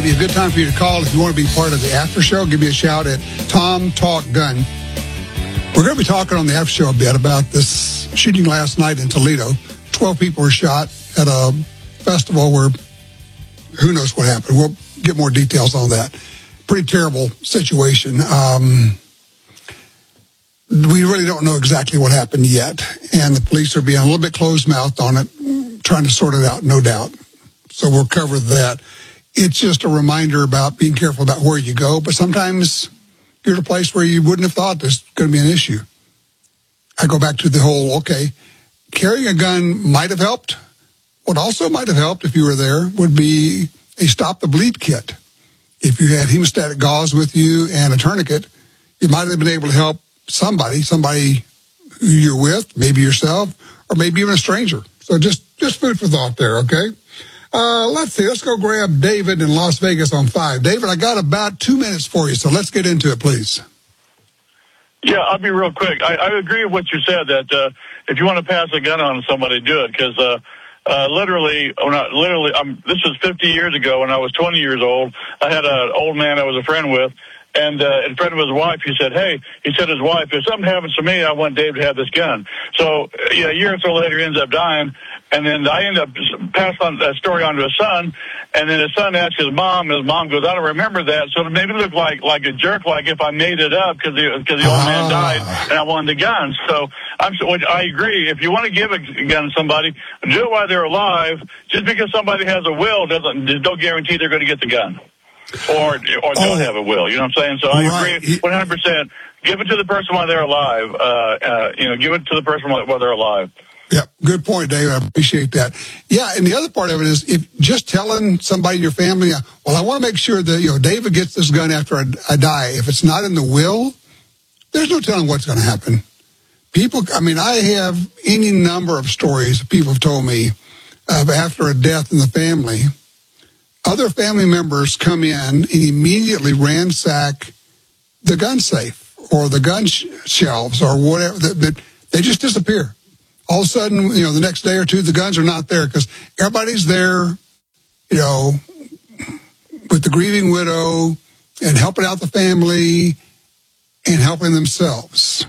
it'd be a good time for you to call. If you want to be part of the after show, give me a shout at Tom Talk Gun. We're going to be talking on the after show a bit about this shooting last night in Toledo. 12 people were shot at a festival where who knows what happened. We'll get more details on that. Pretty terrible situation. We really don't know exactly what happened yet, and the police are being a little bit closed-mouthed on it, trying to sort it out, no doubt. So we'll cover that. It's just a reminder about being careful about where you go, but sometimes you're at a place where you wouldn't have thought there's going to be an issue. I go back to the whole, okay, carrying a gun might have helped. What also might have helped if you were there would be a stop-the-bleed kit. If you had hemostatic gauze with you and a tourniquet, you might have been able to help somebody who you're with, maybe yourself, or maybe even a stranger. So just food for thought there, okay? Let's see. Let's go grab David in Las Vegas on 5. David, I got about 2 minutes for you, so let's get into it, please. Yeah, I'll be real quick. I agree with what you said, that if you want to pass a gun on somebody, do it, because this was 50 years ago when I was 20 years old. I had an old man I was a friend with, and in front of his wife, he said, his wife, if something happens to me, I want Dave to have this gun. So, a year or so later, he ends up dying, and then I end up passing on that story on to his son, and then his son asks his mom goes, I don't remember that, so it made me look like a jerk, like if I made it up because the old man died and I wanted the gun. So I agree. If you want to give a gun to somebody, do it while they're alive. Just because somebody has a will don't guarantee they're going to get the gun. Or don't have a will, you know what I'm saying? So I agree 100%. Give it to the person while they're alive. Give it to the person while they're alive. Yeah, good point, Dave. I appreciate that. Yeah, and the other part of it is if just telling somebody in your family, well, I want to make sure that, David gets this gun after I die. If it's not in the will, there's no telling what's going to happen. I have any number of stories people have told me of after a death in the family, other family members come in and immediately ransack the gun safe or the gun shelves or whatever. They just disappear. All of a sudden, the next day or two, the guns are not there because everybody's there, with the grieving widow and helping out the family and helping themselves.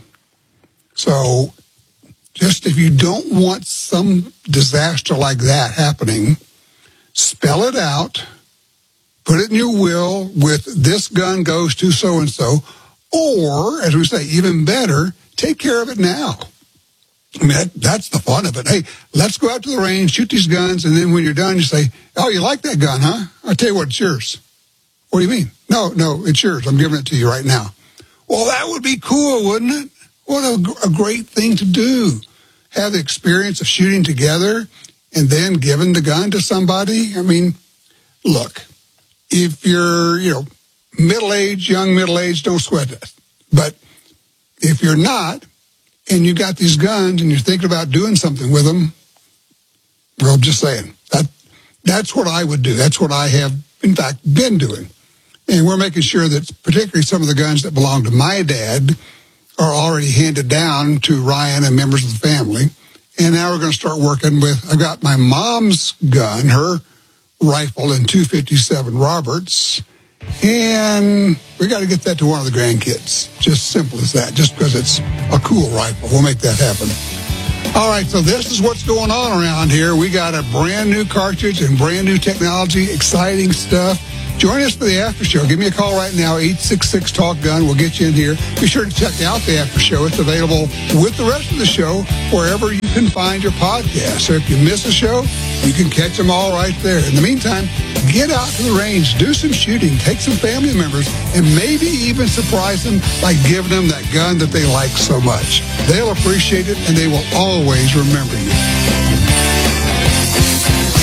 So just if you don't want some disaster like that happening, spell it out, put it in your will with this gun goes to so-and-so, or, as we say, even better, take care of it now. That's the fun of it. Hey, let's go out to the range, shoot these guns, and then when you're done, you say, oh, you like that gun, huh? I'll tell you what, it's yours. What do you mean? No, it's yours. I'm giving it to you right now. Well, that would be cool, wouldn't it? What a great thing to do. Have the experience of shooting together and then giving the gun to somebody. Look, if you're, middle-aged, young middle-aged, don't sweat it. But if you're not, and you got these guns and you're thinking about doing something with them, well, I'm just saying, that's what I would do. That's what I have, in fact, been doing. And we're making sure that particularly some of the guns that belong to my dad are already handed down to Ryan and members of the family. And now we're going to start working with, I've got my mom's gun, her rifle in .257 Roberts, and we got to get that to one of the grandkids. Just simple as that, just because it's a cool rifle. We'll make that happen. All right, so this is what's going on around here. We got a brand new cartridge and brand new technology, exciting stuff. Join us for the after show. Give me a call right now, 866-TALK-GUN. We'll get you in here. Be sure to check out the after show. It's available with the rest of the show wherever you can find your podcast. So if you miss a show, you can catch them all right there. In the meantime, get out to the range, do some shooting, take some family members, and maybe even surprise them by giving them that gun that they like so much. They'll appreciate it, and they will always remember you.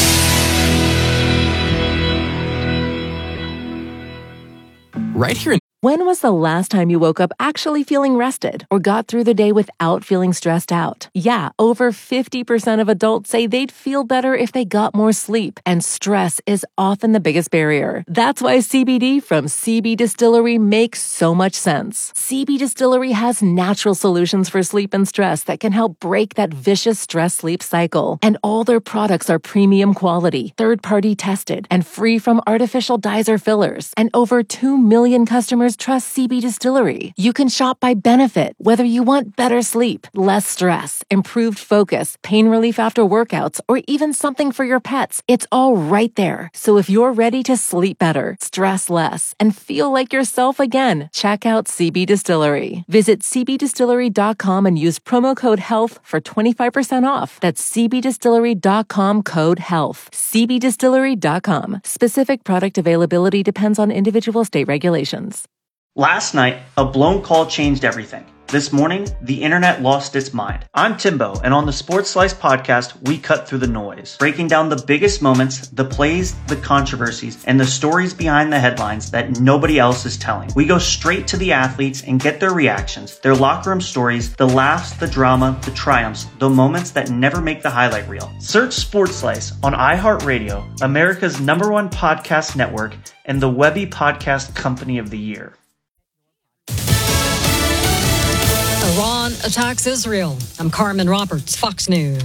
Right here in When was the last time you woke up actually feeling rested or got through the day without feeling stressed out? Yeah, over 50% of adults say they'd feel better if they got more sleep, and stress is often the biggest barrier. That's why CBD from CB Distillery makes so much sense. CB Distillery has natural solutions for sleep and stress that can help break that vicious stress-sleep cycle. And all their products are premium quality, third-party tested, and free from artificial dyes or fillers. And over 2 million customers trust CB Distillery. You can shop by benefit, whether you want better sleep, less stress, improved focus, pain relief after workouts, or even something for your pets. It's all right there. So if you're ready to sleep better, stress less, and feel like yourself again, check out CB Distillery. Visit cbdistillery.com and use promo code HEALTH for 25% off. That's cbdistillery.com code HEALTH. cbdistillery.com. Specific product availability depends on individual state regulations. Last night, a blown call changed everything. This morning, the internet lost its mind. I'm Timbo, and on the Sports Slice podcast, we cut through the noise, breaking down the biggest moments, the plays, the controversies, and the stories behind the headlines that nobody else is telling. We go straight to the athletes and get their reactions, their locker room stories, the laughs, the drama, the triumphs, the moments that never make the highlight reel. Search Sports Slice on iHeartRadio, America's #1 podcast network, and the Webby Podcast Company of the Year. Iran attacks Israel. I'm Carmen Roberts, Fox News.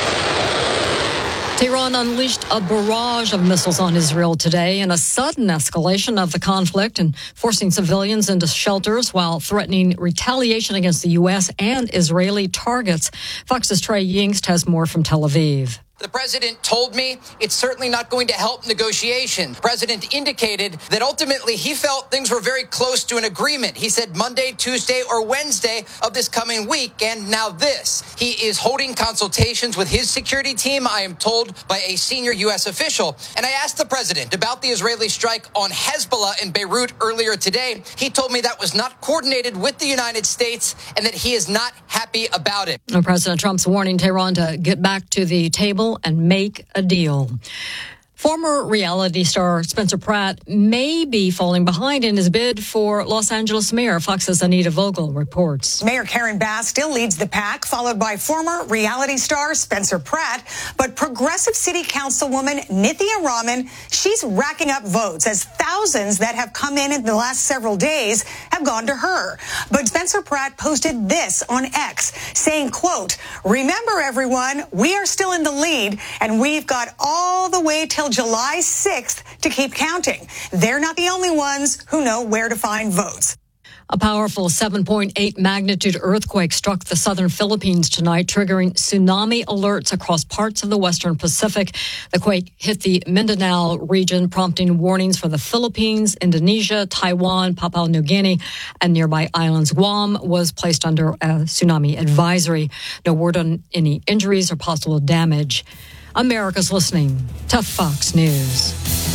Tehran unleashed a barrage of missiles on Israel today in a sudden escalation of the conflict and forcing civilians into shelters while threatening retaliation against the U.S. and Israeli targets. Fox's Trey Yingst has more from Tel Aviv. The president told me it's certainly not going to help negotiations. The president indicated that ultimately he felt things were very close to an agreement. He said Monday, Tuesday, or Wednesday of this coming week. And now this. He is holding consultations with his security team, I am told by a senior U.S. official. And I asked the president about the Israeli strike on Hezbollah in Beirut earlier today. He told me that was not coordinated with the United States and that he is not happy about it. President Trump's warning Tehran to get back to the table and make a deal. Former reality star Spencer Pratt may be falling behind in his bid for Los Angeles mayor. Fox's Anita Vogel reports. Mayor Karen Bass still leads the pack, followed by former reality star Spencer Pratt. But progressive city councilwoman Nithya Raman, she's racking up votes as thousands that have come in the last several days have gone to her. But Spencer Pratt posted this on X saying, quote, "Remember, everyone, we are still in the lead and we've got all the way till July 6th to keep counting. They're not the only ones who know where to find votes." A powerful 7.8 magnitude earthquake struck the southern Philippines tonight, triggering tsunami alerts across parts of the western Pacific. The quake hit the Mindanao region, prompting warnings for the Philippines, Indonesia, Taiwan, Papua New Guinea, and nearby islands. Guam was placed under a tsunami advisory. No word on any injuries or possible damage. America's listening to Fox News.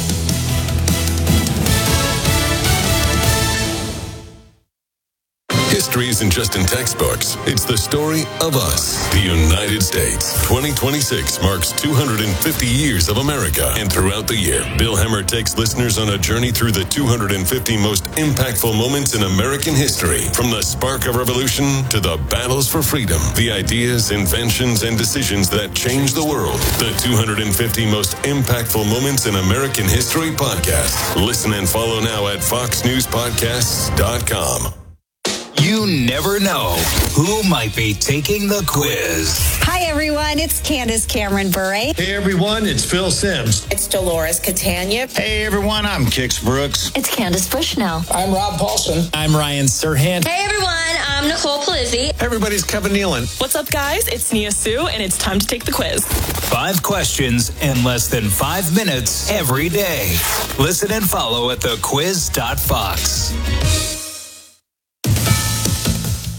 History isn't just in textbooks. It's the story of us, the United States. 2026 marks 250 years of America. And throughout the year, Bill Hemmer takes listeners on a journey through the 250 most impactful moments in American history. From the spark of revolution to the battles for freedom, the ideas, inventions, and decisions that changed the world. The 250 most impactful moments in American history podcast. Listen and follow now at foxnewspodcasts.com. You never know who might be taking the quiz. Hi, everyone. It's Candace Cameron Bure. Hey, everyone. It's Phil Sims. It's Dolores Catania. Hey, everyone. I'm Kix Brooks. It's Candace Bushnell. I'm Rob Paulson. I'm Ryan Serhant. Hey, everyone. I'm Nicole Polizzi. Hey, everybody's Kevin Nealon. What's up, guys? It's Nia Sue, and it's time to take the quiz. 5 questions in less than 5 minutes every day. Listen and follow at thequiz.fox.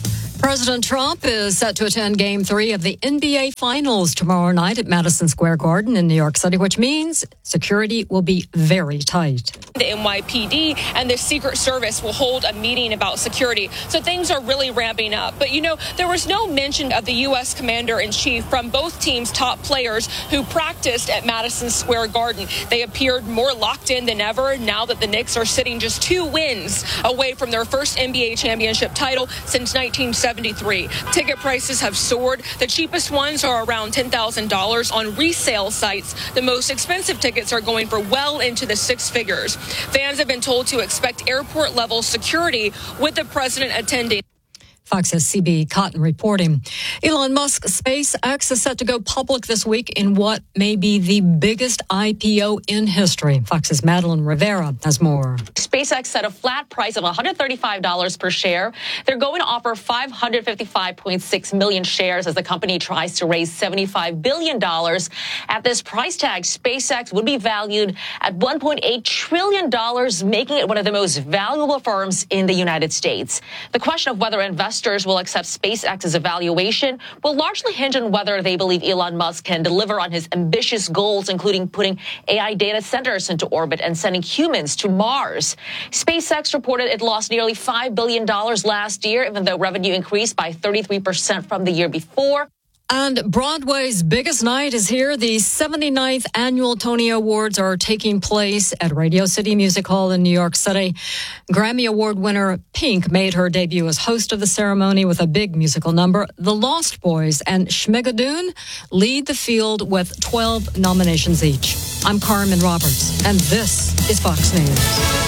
President Trump is set to attend Game 3 of the NBA Finals tomorrow night at Madison Square Garden in New York City, which means security will be very tight. The NYPD and the Secret Service will hold a meeting about security, so things are really ramping up. But, there was no mention of the U.S. Commander-in-Chief from both teams' top players who practiced at Madison Square Garden. They appeared more locked in than ever now that the Knicks are sitting just 2 wins away from their first NBA championship title since 1973. Ticket prices have soared. The cheapest ones are around $10,000 on resale sites. The most expensive tickets are going for well into the 6 figures. Fans have been told to expect airport-level security with the president attending. Fox's CB Cotton reporting. Elon Musk's SpaceX is set to go public this week in what may be the biggest IPO in history. Fox's Madeline Rivera has more. SpaceX set a flat price of $135 per share. They're going to offer 555.6 million shares as the company tries to raise $75 billion. At this price tag, SpaceX would be valued at $1.8 trillion, making it one of the most valuable firms in the United States. The question of whether investors will accept SpaceX's evaluation will largely hinge on whether they believe Elon Musk can deliver on his ambitious goals, including putting AI data centers into orbit and sending humans to Mars. SpaceX reported it lost nearly $5 billion last year, even though revenue increased by 33% from the year before. And Broadway's biggest night is here. The 79th annual Tony Awards are taking place at Radio City Music Hall in New York City. Grammy Award winner Pink made her debut as host of the ceremony with a big musical number. The Lost Boys and Schmigadoon lead the field with 12 nominations each. I'm Carmen Roberts, and this is Fox News.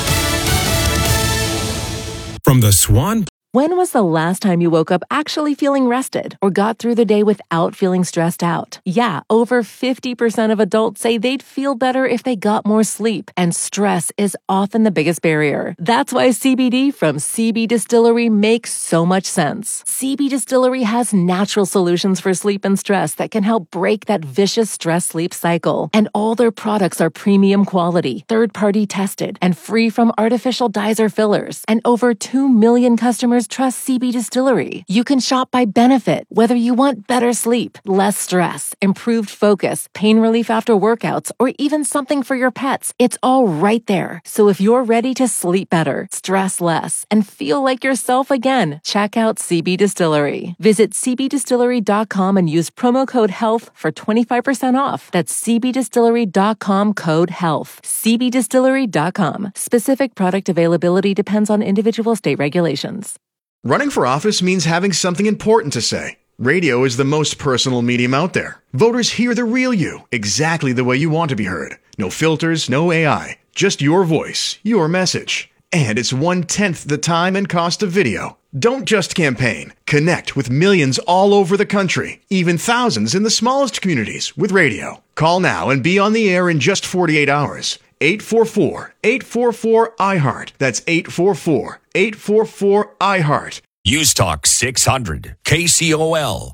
From the Swan. When was the last time you woke up actually feeling rested or got through the day without feeling stressed out? Yeah, over 50% of adults say they'd feel better if they got more sleep, and stress is often the biggest barrier. That's why CBD from CB Distillery makes so much sense. CB Distillery has natural solutions for sleep and stress that can help break that vicious stress-sleep cycle. And all their products are premium quality, third-party tested, and free from artificial dyes or fillers. And over 2 million customers trust CB Distillery. You can shop by benefit, whether you want better sleep, less stress, improved focus, pain relief after workouts, or even something for your pets. It's all right there. So if you're ready to sleep better, stress less, and feel like yourself again, check out CB Distillery. Visit cbdistillery.com and use promo code HEALTH for 25% off. That's cbdistillery.com code HEALTH. cbdistillery.com. Specific product availability depends on individual state regulations. Running for office means having something important to say. Radio is the most personal medium out there. Voters hear the real you, exactly the way you want to be heard. No filters, no AI, just your voice, your message. And it's 1/10 the time and cost of video. Don't just campaign. Connect with millions all over the country, even thousands in the smallest communities with radio. Call now and be on the air in just 48 hours. 844-844-iHeart. That's 844-844-iHeart. News Talk 600, KCOL.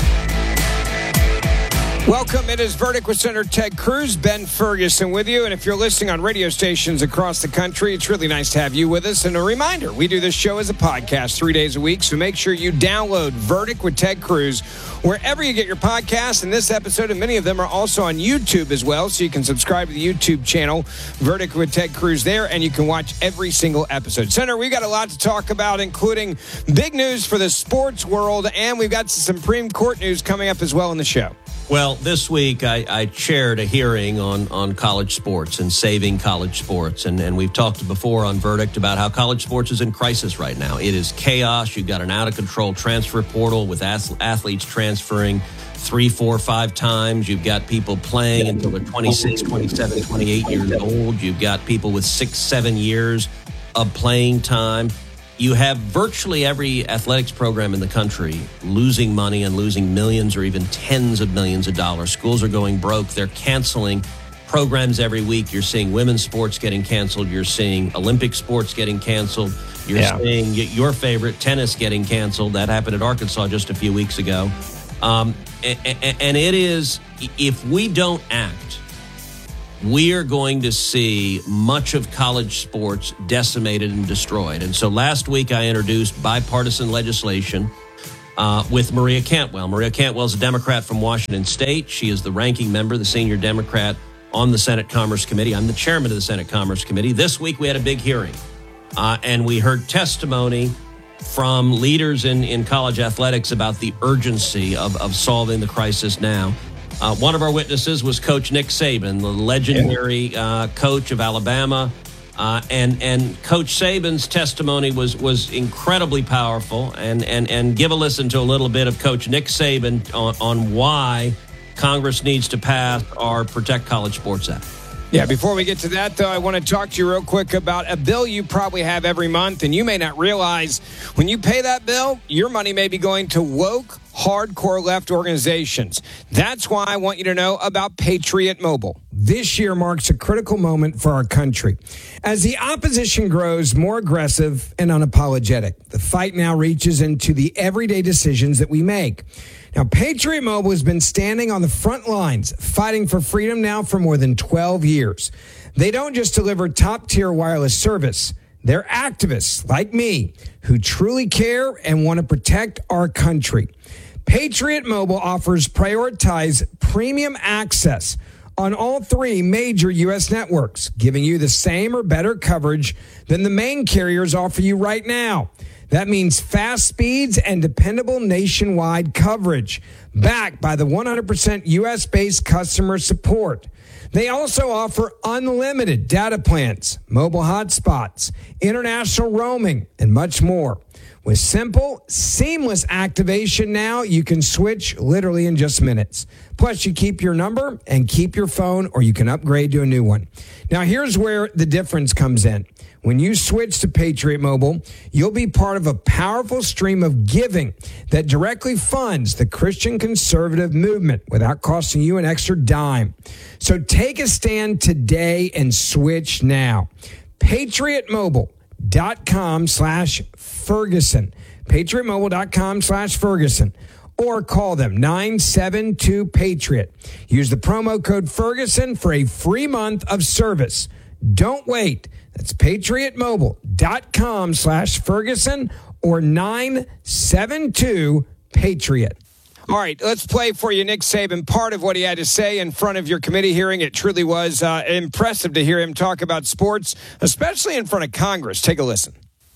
Welcome. It is Verdict with Senator Ted Cruz, Ben Ferguson with you. And if you're listening on radio stations across the country, it's really nice to have you with us. And a reminder, we do this show as a podcast 3 days a week. So make sure you download Verdict with Ted Cruz wherever you get your podcasts. And this episode and many of them are also on YouTube as well. So you can subscribe to the YouTube channel, Verdict with Ted Cruz there, and you can watch every single episode. Senator, we've got a lot to talk about, including big news for the sports world. And we've got some Supreme Court news coming up as well in the show. Well, this week I chaired a hearing on college sports and saving college sports. And we've talked before on Verdict about how college sports is in crisis right now. It is chaos. You've got an out-of-control transfer portal with athletes transferring 3, 4, 5 times. You've got people playing until they're 26, 27, 28 years old. You've got people with 6, 7 years of playing time. You have virtually every athletics program in the country losing money and losing millions or even tens of millions of dollars. Schools are going broke. They're canceling programs every week. You're seeing women's sports getting canceled. You're seeing Olympic sports getting canceled. You're seeing your favorite, tennis, getting canceled. That happened at Arkansas just a few weeks ago. And it is, if we don't act, we are going to see much of college sports decimated and destroyed. And so last week I introduced bipartisan legislation with Maria Cantwell. Maria Cantwell is a Democrat from Washington State. She is the ranking member, the senior Democrat on the Senate Commerce Committee. I'm the chairman of the Senate Commerce Committee. This week we had a big hearing, and we heard testimony from leaders in college athletics about the urgency of solving the crisis now. One of our witnesses was Coach Nick Saban, the legendary coach of Alabama. And Coach Saban's testimony was incredibly powerful. And give a listen to a little bit of Coach Nick Saban on why Congress needs to pass our Protect College Sports Act. Yeah, before we get to that, though, I want to talk to you real quick about a bill you probably have every month, and you may not realize when you pay that bill, your money may be going to woke, hardcore left organizations. That's why I want you to know about Patriot Mobile. This year marks a critical moment for our country. As the opposition grows more aggressive and unapologetic, the fight now reaches into the everyday decisions that we make. Now, Patriot Mobile has been standing on the front lines, fighting for freedom now for more than 12 years. They don't just deliver top-tier wireless service. They're activists like me who truly care and want to protect our country. Patriot Mobile offers prioritized premium access on all three major U.S. networks, giving you the same or better coverage than the main carriers offer you right now. That means fast speeds and dependable nationwide coverage, backed by the 100% U.S.-based customer support. They also offer unlimited data plans, mobile hotspots, international roaming, and much more. With simple, seamless activation now, you can switch literally in just minutes. Plus, you keep your number and keep your phone, or you can upgrade to a new one. Now, here's where the difference comes in. When you switch to Patriot Mobile, you'll be part of a powerful stream of giving that directly funds the Christian conservative movement without costing you an extra dime. So take a stand today and switch now. PatriotMobile.com/Ferguson. PatriotMobile.com/Ferguson. Or call them 972-PATRIOT. Use the promo code Ferguson for a free month of service. Don't wait. That's PatriotMobile.com/Ferguson or 972-PATRIOT. All right, let's play for you Nick Saban, part of what he had to say in front of your committee hearing. It truly was impressive to hear him talk about sports, especially in front of Congress. Take a listen.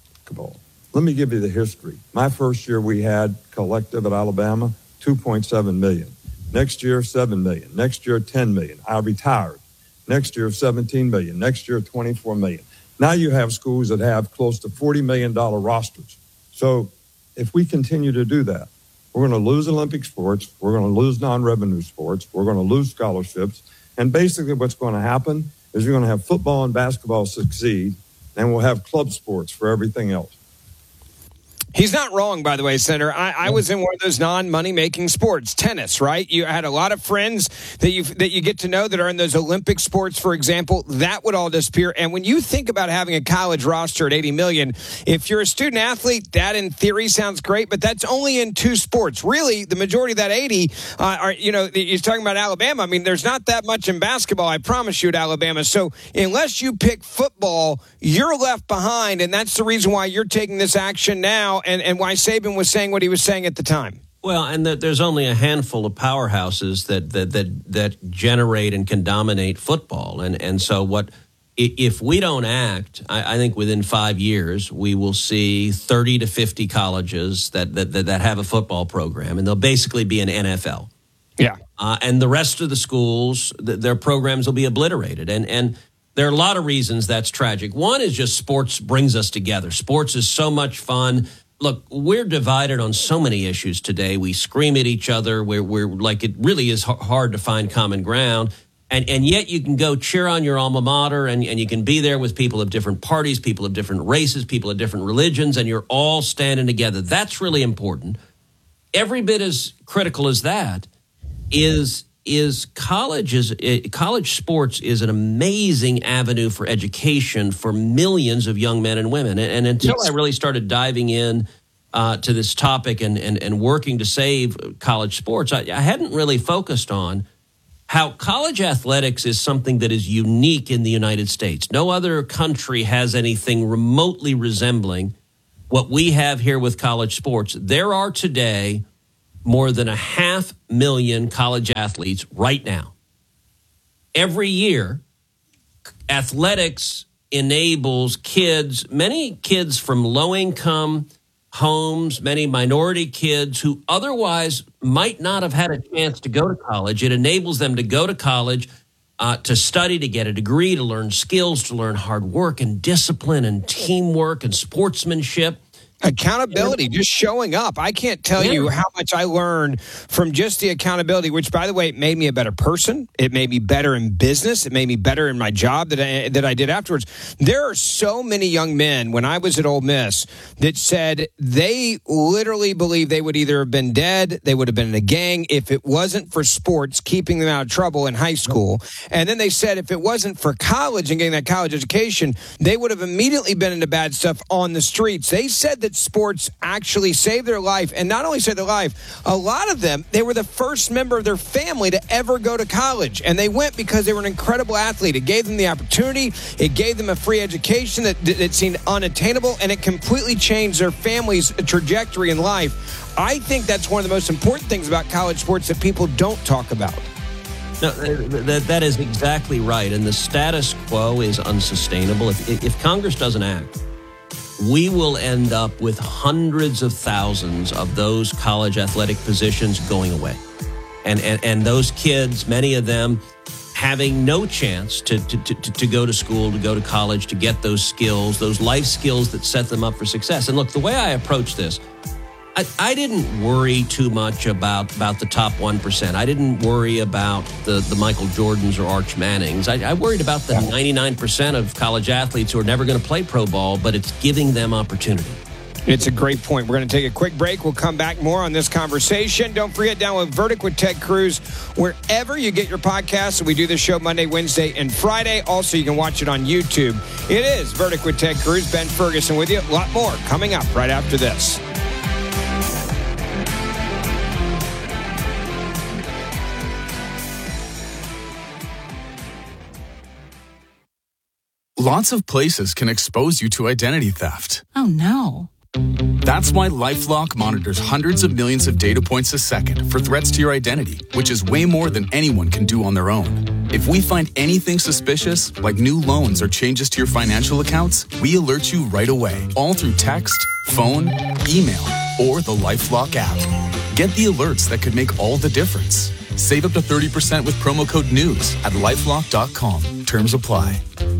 Let me give you the history. My first year we had collective at Alabama, 2.7 million. Next year, 7 million. Next year, 10 million. I retired. Next year, 17 million. Next year, 24 million. Now you have schools that have close to $40 million rosters. So if we continue to do that, we're going to lose Olympic sports. We're going to lose non-revenue sports. We're going to lose scholarships. And basically what's going to happen is you're going to have football and basketball succeed, and we'll have club sports for everything else. He's not wrong, by the way, Senator. I was in one of those non-money-making sports, tennis, right? You had a lot of friends that you get to know that are in those Olympic sports, for example. That would all disappear. And when you think about having a college roster at 80 million, if you're a student athlete, that in theory sounds great, but that's only in two sports. Really, the majority of that 80 are, you're talking about Alabama. I mean, there's not that much in basketball, I promise you, at Alabama. So unless you pick football, you're left behind, and that's the reason why you're taking this action now. And why Saban was saying what he was saying at the time. Well, and there's only a handful of powerhouses that generate and can dominate football. And so if we don't act, I think within 5 years, we will see 30 to 50 colleges that have a football program, and they'll basically be an NFL. Yeah. And the rest of the schools, their programs will be obliterated. And there are a lot of reasons that's tragic. One is just sports brings us together. Sports is so much fun. Look, we're divided on so many issues today. We scream at each other. We're like, it really is hard to find common ground. And yet you can go cheer on your alma mater, and you can be there with people of different parties, people of different races, people of different religions, and you're all standing together. That's really important. Every bit as critical as that is college sports is an amazing avenue for education for millions of young men and women. And until I really started diving in to this topic and working to save college sports, I hadn't really focused on how college athletics is something that is unique in the United States. No other country has anything remotely resembling what we have here with college sports. There are today more than 500,000 college athletes right now. Every year, athletics enables kids, many kids from low-income homes, many minority kids who otherwise might not have had a chance to go to college. It enables them to go to college, to study, to get a degree, to learn skills, to learn hard work and discipline and teamwork and sportsmanship. Accountability, just showing up. I can't tell you how much I learned from just the accountability, which, by the way, it made me a better person. It made me better in business. It made me better in my job that I did afterwards. There are so many young men when I was at Ole Miss that said they literally believe they would either have been dead, they would have been in a gang if it wasn't for sports keeping them out of trouble in high school. And then they said if it wasn't for college and getting that college education, they would have immediately been into bad stuff on the streets. They said that sports actually saved their life, and not only saved their life, a lot of them, they were the first member of their family to ever go to college, and they went because they were an incredible athlete. It gave them the opportunity, it gave them a free education that seemed unattainable, and it completely changed their family's trajectory in life. I think that's one of the most important things about college sports that people don't talk about. No, that is exactly right, and the status quo is unsustainable. If Congress doesn't act, we will end up with hundreds of thousands of those college athletic positions going away. And those kids, many of them having no chance to go to school, to go to college, to get those skills, those life skills that set them up for success. And look, the way I approach this, I didn't worry too much about the top 1%. I didn't worry about the Michael Jordans or Arch Mannings. I worried about the 99% of college athletes who are never going to play pro ball, but it's giving them opportunity. It's a great point. We're going to take a quick break. We'll come back more on this conversation. Don't forget, download Verdict with Ted Cruz wherever you get your podcasts. We do this show Monday, Wednesday, and Friday. Also, you can watch it on YouTube. It is Verdict with Ted Cruz. Ben Ferguson with you. A lot more coming up right after this. Lots of places can expose you to identity theft. Oh, no. That's why LifeLock monitors hundreds of millions of data points a second for threats to your identity, which is way more than anyone can do on their own. If we find anything suspicious, like new loans or changes to your financial accounts, we alert you right away, all through text, phone, email, or the LifeLock app. Get the alerts that could make all the difference. Save up to 30% with promo code NEWS at LifeLock.com. Terms apply.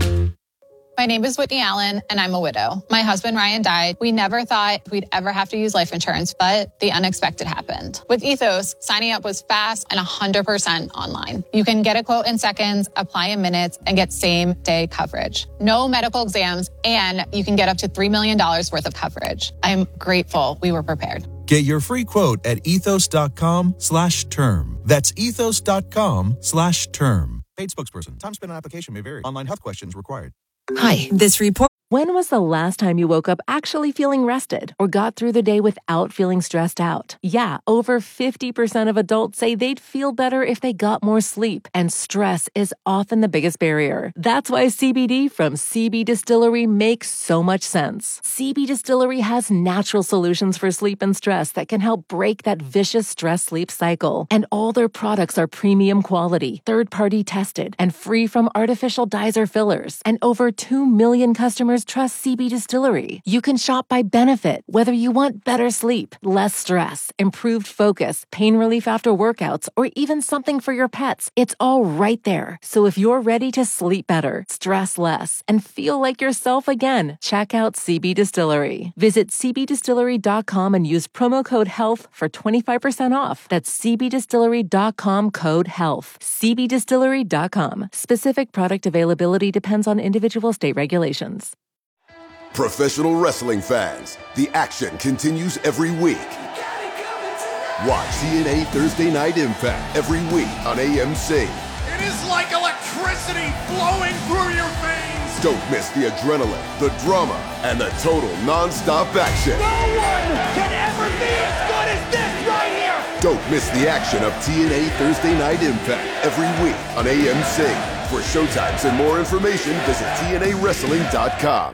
My name is Whitney Allen, and I'm a widow. My husband, Ryan, died. We never thought we'd ever have to use life insurance, but the unexpected happened. With Ethos, signing up was fast and 100% online. You can get a quote in seconds, apply in minutes, and get same-day coverage. No medical exams, and you can get up to $3 million worth of coverage. I'm grateful we were prepared. Get your free quote at ethos.com/term. That's ethos.com/term. Paid spokesperson. Time spent on application may vary. Online health questions required. Hi, this report. When was the last time you woke up actually feeling rested or got through the day without feeling stressed out? Yeah, over 50% of adults say they'd feel better if they got more sleep, and stress is often the biggest barrier. That's why CBD from CB Distillery makes so much sense. CB Distillery has natural solutions for sleep and stress that can help break that vicious stress-sleep cycle. And all their products are premium quality, third-party tested, and free from artificial dyes or fillers. And over 2 million customers trust CB Distillery. You can shop by benefit, whether you want better sleep, less stress, improved focus, pain relief after workouts, or even something for your pets. It's all right there. So if you're ready to sleep better, stress less, and feel like yourself again, check out CB Distillery. Visit cbdistillery.com and use promo code HEALTH for 25% off. That's cbdistillery.com, code HEALTH. cbdistillery.com. Specific product availability depends on individual state regulations. Professional wrestling fans, the action continues every week. Watch TNA Thursday Night Impact every week on AMC. It is like electricity flowing through your veins. Don't miss the adrenaline, the drama, and the total non-stop action. No one can ever be as good as this right here. Don't miss the action of TNA Thursday Night Impact every week on AMC. For showtimes and more information, visit TNAWrestling.com.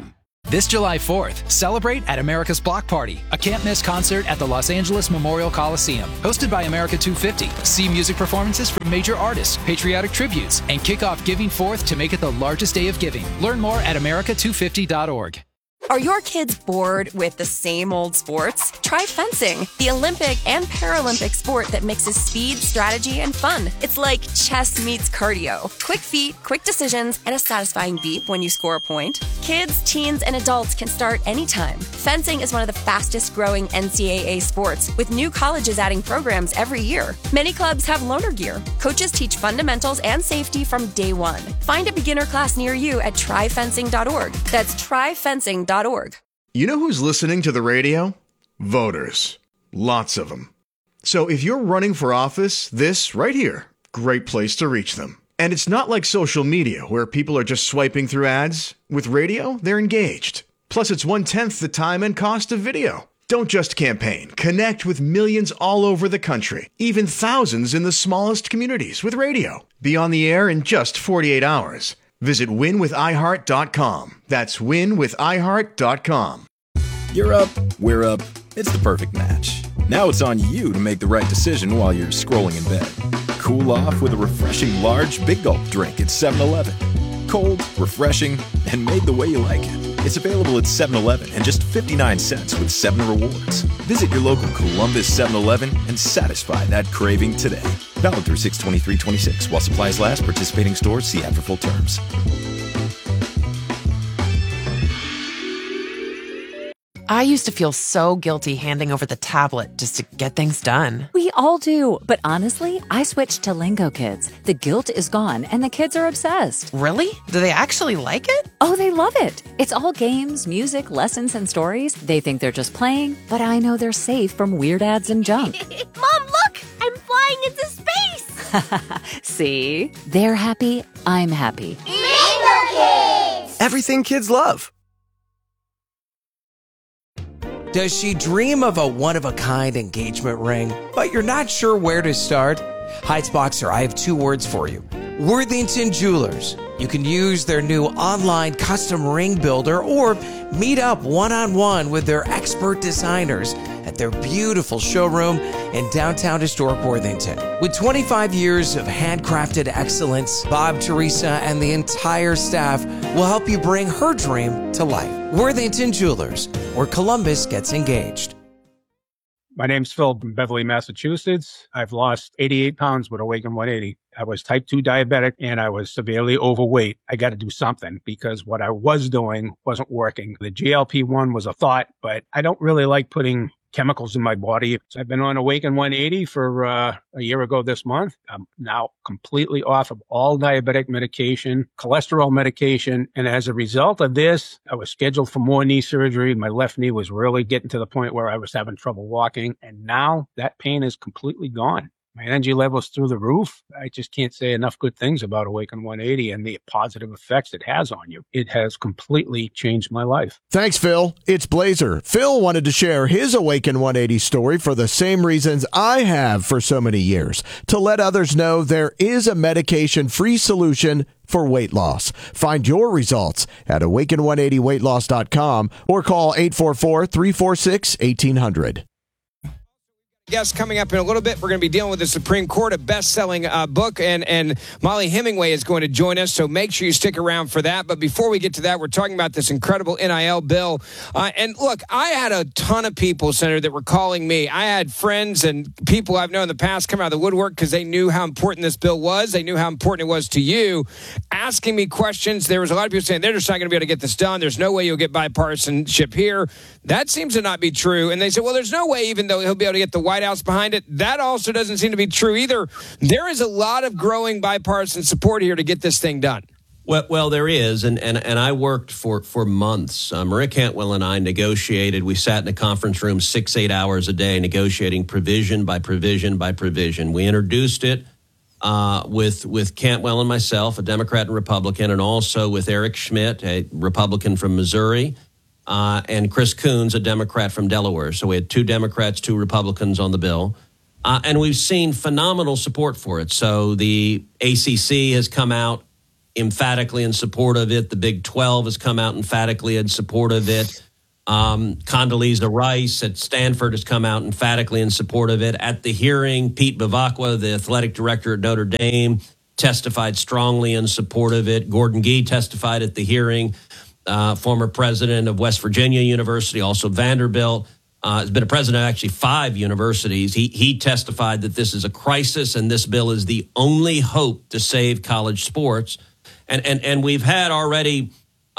This July 4th, celebrate at America's Block Party, a can't-miss concert at the Los Angeles Memorial Coliseum. Hosted by America 250, see music performances from major artists, patriotic tributes, and kick off Giving 4th to make it the largest day of giving. Learn more at america250.org. Are your kids bored with the same old sports? Try fencing, the Olympic and Paralympic sport that mixes speed, strategy, and fun. It's like chess meets cardio. Quick feet, quick decisions, and a satisfying beep when you score a point. Kids, teens, and adults can start anytime. Fencing is one of the fastest growing NCAA sports, with new colleges adding programs every year. Many clubs have loaner gear. Coaches teach fundamentals and safety from day one. Find a beginner class near you at tryfencing.org. That's tryfencing.org. You know who's listening to the radio? Voters. Lots of them. So if you're running for office, this right here, great place to reach them. And it's not like social media where people are just swiping through ads. With radio, they're engaged. Plus, it's 1/10 the time and cost of video. Don't just campaign. Connect with millions all over the country, even thousands in the smallest communities with radio. Be on the air in just 48 hours. Visit winwithiheart.com. That's winwithiheart.com. You're up, we're up. It's the perfect match. Now it's on you to make the right decision while you're scrolling in bed. Cool off with a refreshing large Big Gulp drink at 7-Eleven. Cold, refreshing, and made the way you like it. It's available at 7-Eleven and just 59 cents with 7 rewards. Visit your local Columbus 7-Eleven and satisfy that craving today. Valid through 6/23/26 while supplies last. Participating stores, see ad for full terms. I used to feel so guilty handing over the tablet just to get things done. We all do, but honestly, I switched to Lingo Kids. The guilt is gone, and the kids are obsessed. Really? Do they actually like it? Oh, they love it. It's all games, music, lessons, and stories. They think they're just playing, but I know they're safe from weird ads and junk. Mom, look! I'm flying into space! See? They're happy, I'm happy. Lingo Kids! Everything kids love. Does she dream of a one-of-a-kind engagement ring, but you're not sure where to start? Heights Boxer, I have 2 words for you. Worthington Jewelers. You can use their new online custom ring builder or meet up one-on-one with their expert designers at their beautiful showroom in downtown historic Worthington. With 25 years of handcrafted excellence, Bob, Teresa, and the entire staff will help you bring her dream to life. Worthington Jewelers, where Columbus gets engaged. My name's Phil from Beverly, Massachusetts. I've lost 88 pounds with Awaken 180. I was type 2 diabetic and I was severely overweight. I got to do something because what I was doing wasn't working. The GLP-1 was a thought, but I don't really like putting chemicals in my body. So I've been on Awaken 180 for a year ago this month. I'm now completely off of all diabetic medication, cholesterol medication. And as a result of this, I was scheduled for more knee surgery. My left knee was really getting to the point where I was having trouble walking. And now that pain is completely gone. My energy level's through the roof. I just can't say enough good things about Awaken 180 and the positive effects it has on you. It has completely changed my life. Thanks, Phil. It's Blazer. Phil wanted to share his Awaken 180 story for the same reasons I have for so many years, to let others know there is a medication-free solution for weight loss. Find your results at awaken180weightloss.com or call 844-346-1800. Guests coming up in a little bit. We're going to be dealing with the Supreme Court, a best-selling book, and Molly Hemingway is going to join us, so make sure you stick around for that. But before we get to that, we're talking about this incredible NIL bill. And look, I had a ton of people, Senator, that were calling me. I had friends and people I've known in the past come out of the woodwork because they knew how important this bill was. They knew how important it was to you, asking me questions. There was a lot of people saying they're just not going to be able to get this done. There's no way you'll get bipartisanship here. That seems to not be true. And they said, well, there's no way, even though he'll be able to get the White House behind it. That also doesn't seem to be true either. There is a lot of growing bipartisan support here to get this thing done. Well, there is, and I worked for months. Maria Cantwell and I negotiated. We sat in a conference room 6-8 hours a day negotiating provision by provision by provision. We introduced it with Cantwell and myself, a Democrat and Republican, and also with Eric Schmidt, a Republican from Missouri, and Chris Coons, a Democrat from Delaware. So we had 2 Democrats, 2 Republicans on the bill. And we've seen phenomenal support for it. So the ACC has come out emphatically in support of it. The Big 12 has come out emphatically in support of it. Condoleezza Rice at Stanford has come out emphatically in support of it. At the hearing, Pete Bavacqua, the athletic director at Notre Dame, testified strongly in support of it. Gordon Gee testified at the hearing. Former president of West Virginia University, also Vanderbilt, has been a president of actually 5 universities. He testified that this is a crisis and this bill is the only hope to save college sports. And we've had already,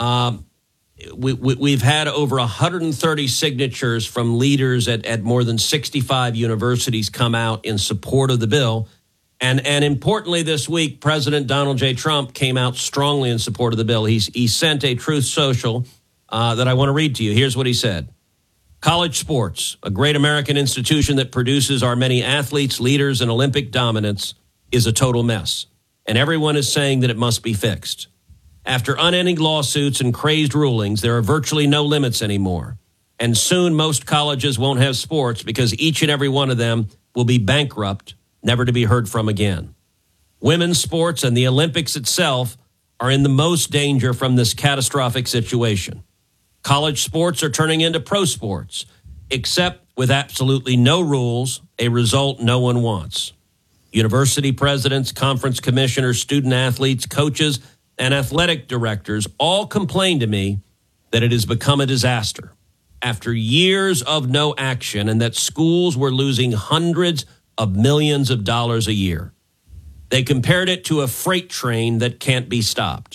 we've had over 130 signatures from leaders at more than 65 universities come out in support of the bill. And importantly, this week, President Donald J. Trump came out strongly in support of the bill. He sent a Truth Social that I want to read to you. Here's what he said. College sports, a great American institution that produces our many athletes, leaders, and Olympic dominance, is a total mess. And everyone is saying that it must be fixed. After unending lawsuits and crazed rulings, there are virtually no limits anymore. And soon most colleges won't have sports because each and every one of them will be bankrupt, never to be heard from again. Women's sports and the Olympics itself are in the most danger from this catastrophic situation. College sports are turning into pro sports, except with absolutely no rules, a result no one wants. University presidents, conference commissioners, student athletes, coaches, and athletic directors all complain to me that it has become a disaster after years of no action and that schools were losing hundreds of millions of dollars a year. They compared it to a freight train that can't be stopped.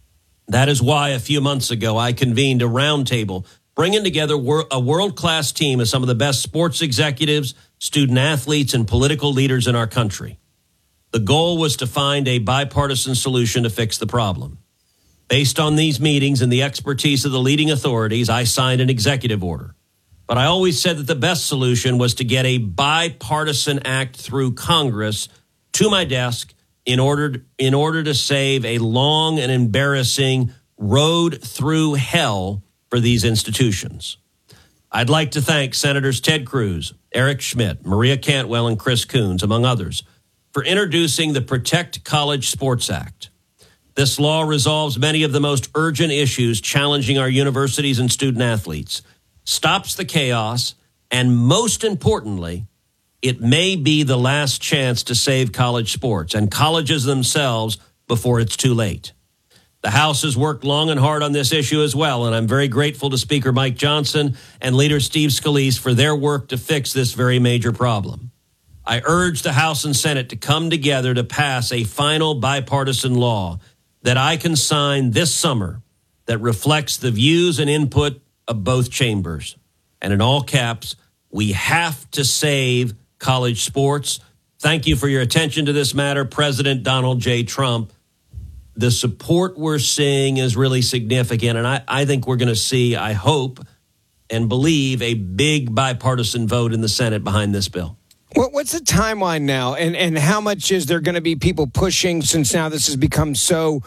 That is why a few months ago I convened a roundtable bringing together a world-class team of some of the best sports executives, student athletes, and political leaders in our country. The goal was to find a bipartisan solution to fix the problem. Based on these meetings and the expertise of the leading authorities, I signed an executive order. But I always said that the best solution was to get a bipartisan act through Congress to my desk in order to save a long and embarrassing road through hell for these institutions. I'd like to thank Senators Ted Cruz, Eric Schmidt, Maria Cantwell, and Chris Coons, among others, for introducing the Protect College Sports Act. This law resolves many of the most urgent issues challenging our universities and student athletes, stops the chaos, and most importantly, it may be the last chance to save college sports and colleges themselves before it's too late. The House has worked long and hard on this issue as well, and I'm very grateful to Speaker Mike Johnson and Leader Steve Scalise for their work to fix this very major problem. I urge the House and Senate to come together to pass a final bipartisan law that I can sign this summer that reflects the views and input of both chambers. And in all caps, we have to save college sports. Thank you for your attention to this matter, President Donald J. Trump. The support we're seeing is really significant, and I think we're going to see, I hope and believe, a big bipartisan vote in the Senate behind this bill. What's the timeline now, and how much is there going to be people pushing, since now this has become so,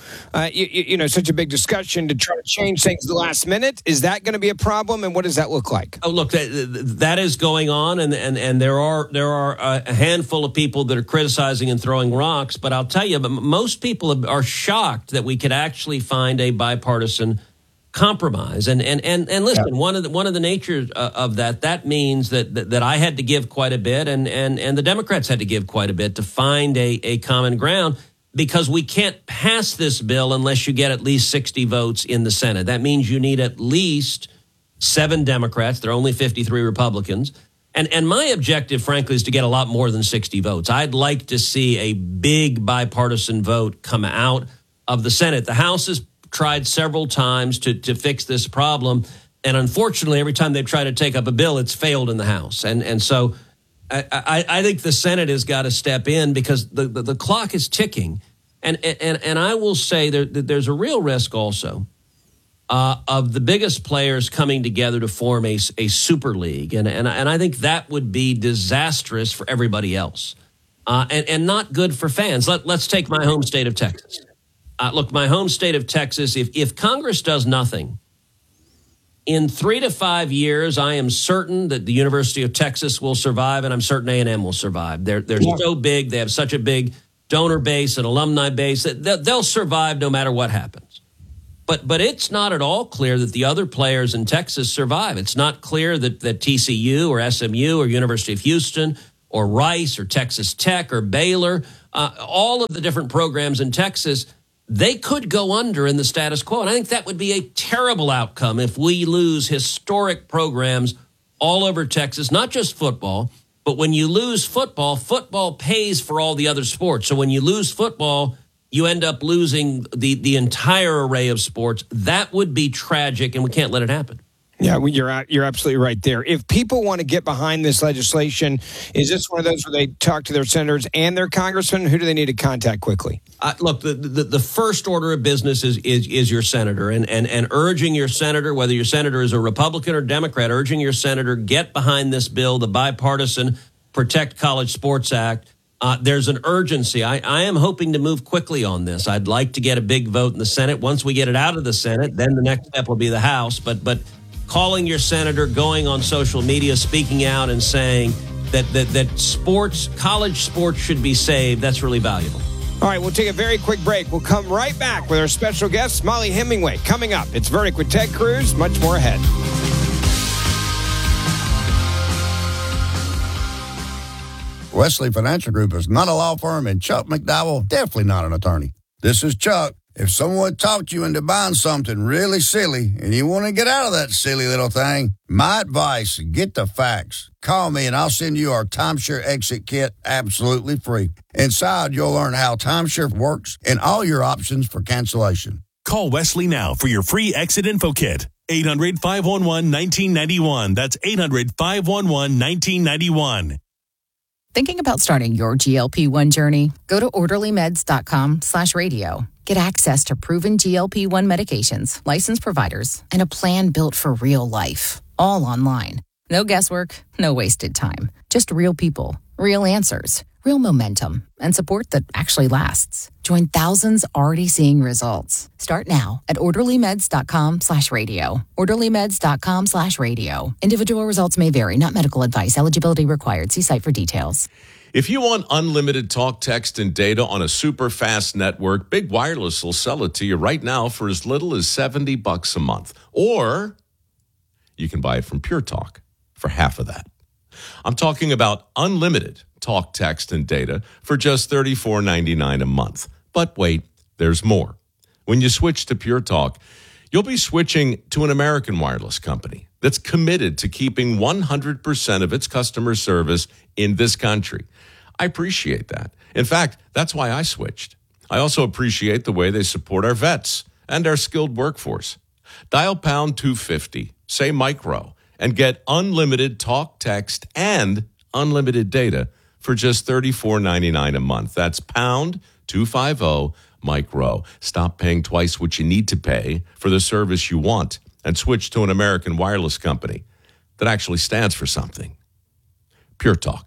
such a big discussion, to try to change things at the last minute? Is that going to be a problem, and what does that look like? Oh, look, that is going on, and there are a handful of people that are criticizing and throwing rocks. But I'll tell you, most people are shocked that we could actually find a bipartisan compromise. And listen, one of the natures of that means that I had to give quite a bit, and the Democrats had to give quite a bit to find a common ground, because we can't pass this bill unless you get at least 60 votes in the Senate. That means you need at least 7 Democrats. There are only 53 Republicans. And my objective, frankly, is to get a lot more than 60 votes. I'd like to see a big bipartisan vote come out of the Senate. The House has tried several times to fix this problem, and unfortunately, every time they've tried to take up a bill, it's failed in the House. And so I think the Senate has got to step in, because the clock is ticking. And I will say that there's a real risk also of the biggest players coming together to form a super league, and I think that would be disastrous for everybody else, and not good for fans. Let's take my home state of Texas. Look, my home state of Texas, if Congress does nothing, in 3 to 5 years, I am certain that the University of Texas will survive, and I'm certain A&M will survive. They're so big. They have such a big donor base and alumni base. They'll survive no matter what happens. But it's not at all clear that the other players in Texas survive. It's not clear that TCU or SMU or University of Houston or Rice or Texas Tech or Baylor, all of the different programs in Texas, they could go under in the status quo. And I think that would be a terrible outcome if we lose historic programs all over Texas, not just football, but when you lose football, football pays for all the other sports. So when you lose football, you end up losing the entire array of sports. That would be tragic, and we can't let it happen. Yeah, you're absolutely right there. If people want to get behind this legislation, is this one of those where they talk to their senators and their congressmen? Who do they need to contact quickly? Look, the first order of business is your senator, and urging your senator, whether your senator is a Republican or Democrat, urging your senator, get behind this bill, the bipartisan Protect College Sports Act. There's an urgency. I am hoping to move quickly on this. I'd like to get a big vote in the Senate. Once we get it out of the Senate, then the next step will be the House. But calling your senator, going on social media, speaking out and saying that sports, college sports should be saved, that's really valuable. All right, we'll take a very quick break. We'll come right back with our special guest, Molly Hemingway. Coming up, it's Verdict with Ted Cruz. Much more ahead. Wesley Financial Group is not a law firm, and Chuck McDowell, definitely not an attorney. This is Chuck. If someone talked you into buying something really silly and you want to get out of that silly little thing, my advice, get the facts. Call me and I'll send you our timeshare exit kit absolutely free. Inside, you'll learn how timeshare works and all your options for cancellation. Call Wesley now for your free exit info kit. 800-511-1991. That's 800-511-1991. Thinking about starting your GLP-1 journey? Go to orderlymeds.com/radio. Get access to proven GLP-1 medications, licensed providers, and a plan built for real life. All online. No guesswork, no wasted time. Just real people, real answers, real momentum, and support that actually lasts. Join thousands already seeing results. Start now at orderlymeds.com/radio. orderlymeds.com/radio. Individual results may vary, not medical advice. Eligibility required. See site for details. If you want unlimited talk, text, and data on a super fast network, Big Wireless will sell it to you right now for as little as $70 a month. Or you can buy it from Pure Talk for half of that. I'm talking about unlimited talk, text, and data for just $34.99 a month. But wait, there's more. When you switch to Pure Talk, you'll be switching to an American wireless company that's committed to keeping 100% of its customer service in this country. I appreciate that. In fact, that's why I switched. I also appreciate the way they support our vets and our skilled workforce. Dial pound 250, say micro, and get unlimited talk, text, and unlimited data for just $34.99 a month. That's pound 250 micro. Stop paying twice what you need to pay for the service you want and switch to an American wireless company that actually stands for something. Pure Talk.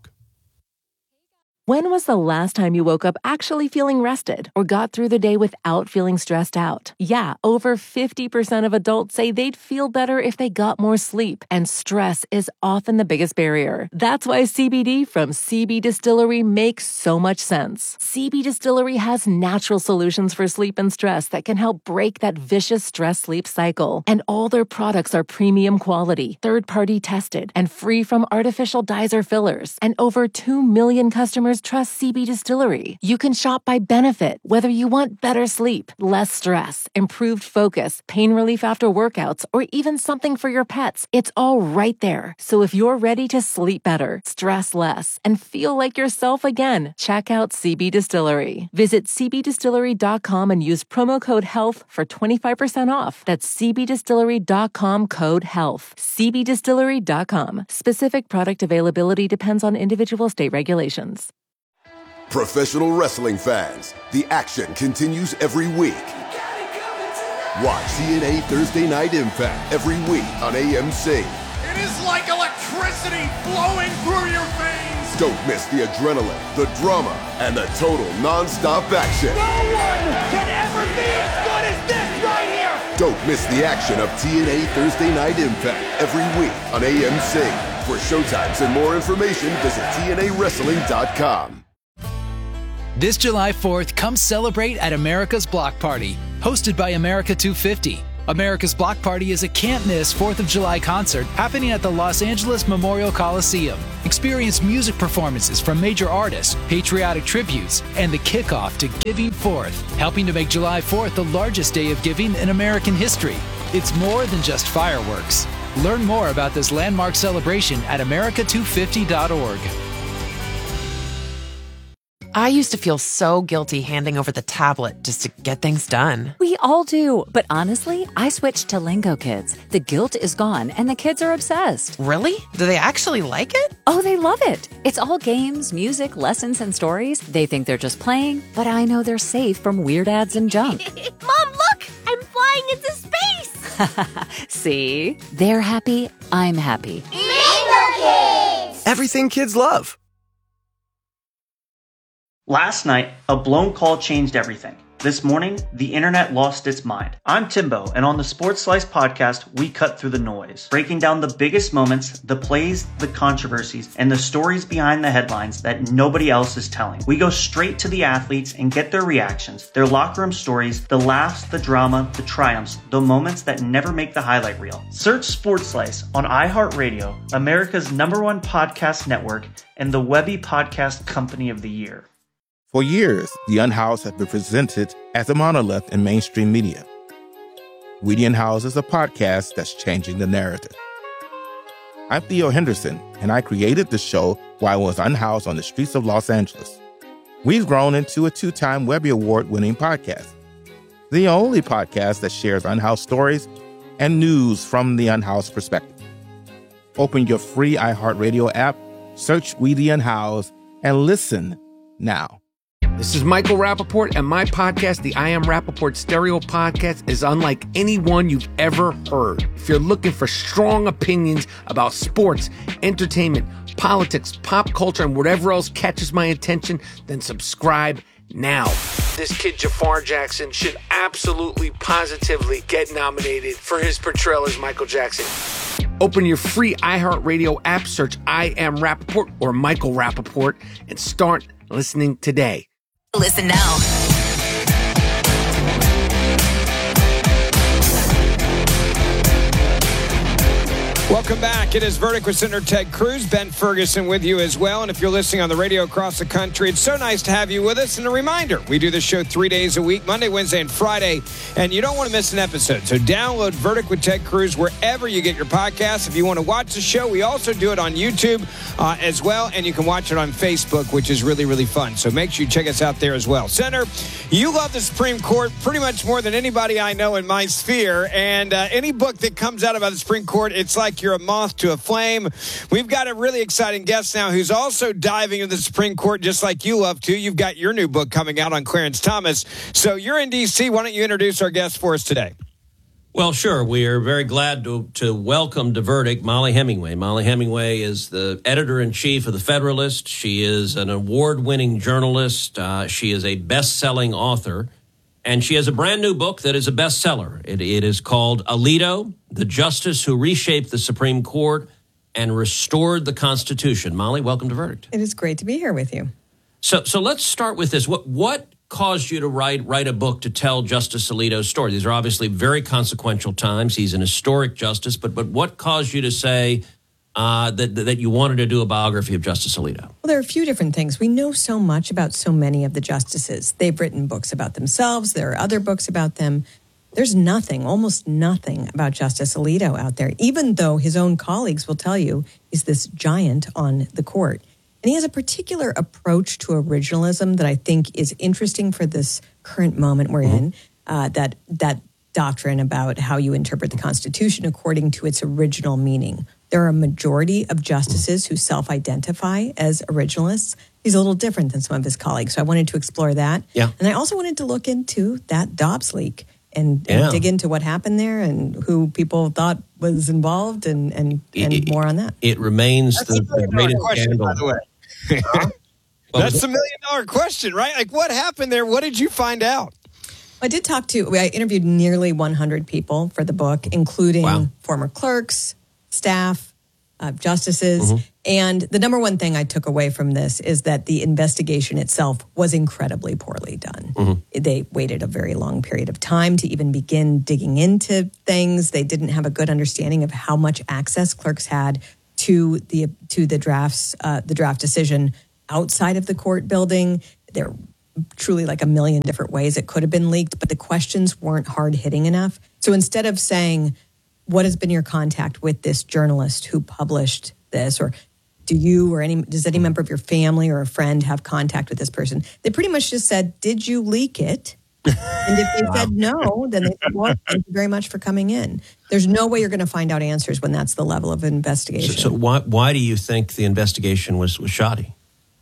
When was the last time you woke up actually feeling rested or got through the day without feeling stressed out? Yeah, over 50% of adults say they'd feel better if they got more sleep, and stress is often the biggest barrier. That's why CBD from CB Distillery makes so much sense. CB Distillery has natural solutions for sleep and stress that can help break that vicious stress-sleep cycle. And all their products are premium quality, third-party tested, and free from artificial dyes or fillers. And over 2 million customers trust CB Distillery. You can shop by benefit, whether you want better sleep, less stress, improved focus, pain relief after workouts, or even something for your pets. It's all right there. So if you're ready to sleep better, stress less, and feel like yourself again, check out CB Distillery. Visit cbdistillery.com and use promo code HEALTH for 25% off. That's cbdistillery.com, code HEALTH. cbdistillery.com. Specific product availability depends on individual state regulations. Professional wrestling fans, the action continues every week. Watch TNA Thursday Night Impact every week on AMC. It is like electricity flowing through your veins. Don't miss the adrenaline, the drama, and the total non-stop action. No one can ever be as good as this right here. Don't miss the action of TNA Thursday Night Impact every week on AMC. For showtimes and more information, visit TNAWrestling.com. This July 4th, come celebrate at America's Block Party, hosted by America 250. America's Block Party is a can't-miss 4th of July concert happening at the Los Angeles Memorial Coliseum. Experience music performances from major artists, patriotic tributes, and the kickoff to Giving Fourth, helping to make July 4th the largest day of giving in American history. It's more than just fireworks. Learn more about this landmark celebration at america250.org. I used to feel so guilty handing over the tablet just to get things done. We all do. But honestly, I switched to Lingo Kids. The guilt is gone and the kids are obsessed. Really? Do they actually like it? Oh, they love it. It's all games, music, lessons, and stories. They think they're just playing, but I know they're safe from weird ads and junk. Mom, look! I'm flying into space! See? They're happy. I'm happy. Lingo Kids! Everything kids love. Last night, a blown call changed everything. This morning, the internet lost its mind. I'm Timbo, and on the Sports Slice podcast, we cut through the noise, breaking down the biggest moments, the plays, the controversies, and the stories behind the headlines that nobody else is telling. We go straight to the athletes and get their reactions, their locker room stories, the laughs, the drama, the triumphs, the moments that never make the highlight reel. Search Sports Slice on iHeartRadio, America's #1 podcast network, and the Webby Podcast Company of the Year. For years, The Unhoused has been presented as a monolith in mainstream media. We the Unhoused is a podcast that's changing the narrative. I'm Theo Henderson, and I created the show while I was unhoused on the streets of Los Angeles. We've grown into a 2-time Webby Award-winning podcast, the only podcast that shares unhoused stories and news from the unhoused perspective. Open your free iHeartRadio app, search We the Unhoused, and listen now. This is Michael Rappaport, and my podcast, the I Am Rappaport Stereo Podcast, is unlike any one you've ever heard. If you're looking for strong opinions about sports, entertainment, politics, pop culture, and whatever else catches my attention, then subscribe now. This kid, Jafar Jackson, should absolutely, positively get nominated for his portrayal as Michael Jackson. Open your free iHeartRadio app, search I Am Rappaport or Michael Rappaport, and start listening today. Listen now. Welcome back. It is Verdict with Senator Ted Cruz. Ben Ferguson with you as well. And if you're listening on the radio across the country, it's so nice to have you with us. And a reminder, we do this show 3 days a week, Monday, Wednesday, and Friday. And you don't want to miss an episode. So download Verdict with Ted Cruz wherever you get your podcasts. If you want to watch the show, we also do it on YouTube as well. And you can watch it on Facebook, which is really, really fun. So make sure you check us out there as well. Senator, you love the Supreme Court pretty much more than anybody I know in my sphere. And any book that comes out about the Supreme Court, it's like you're a moth to a flame. We've got a really exciting guest now who's also diving into the Supreme Court just like you love to. You've got your new book coming out on Clarence Thomas. So you're in D.C. Why don't you introduce our guest for us today? Well, sure. We are very glad to welcome to Verdict Mollie Hemingway. Mollie Hemingway is the editor-in-chief of The Federalist. She is an award-winning journalist. She is a best-selling author. And she has a brand new book that is a bestseller. It is called Alito, the Justice Who Reshaped the Supreme Court and Restored the Constitution. Mollie, welcome to Verdict. It is great to be here with you. So let's start with this. What caused you to write a book to tell Justice Alito's story? These are obviously very consequential times. He's an historic justice, but what caused you to say that you wanted to do a biography of Justice Alito? Well, there are a few different things. We know so much about so many of the justices. They've written books about themselves. There are other books about them. There's nothing, almost nothing about Justice Alito out there, even though his own colleagues will tell you he's this giant on the court. And he has a particular approach to originalism that I think is interesting for this current moment we're in, that doctrine about how you interpret the Constitution according to its original meaning. There are a majority of justices who self-identify as originalists. He's a little different than some of his colleagues. So I wanted to explore that. Yeah. And I also wanted to look into that Dobbs leak and dig into what happened there and who people thought was involved and more on that. It remains the greatest scandal. By the way. That's the $1 million question, right? Like, what happened there? What did you find out? I interviewed nearly 100 people for the book, including former clerks, staff, justices. And the number one thing I took away from this is that the investigation itself was incredibly poorly done. Mm-hmm. They waited a very long period of time to even begin digging into things. They didn't have a good understanding of how much access clerks had to the draft decision outside of the court building. There are truly like a million different ways it could have been leaked, but the questions weren't hard-hitting enough. So instead of saying, what has been your contact with this journalist who published this, or does any member of your family or a friend have contact with this person? They pretty much just said, did you leak it? And if they said no, then they said, well, thank you very much for coming in. There's no way you're going to find out answers when that's the level of investigation. So why do you think the investigation was shoddy?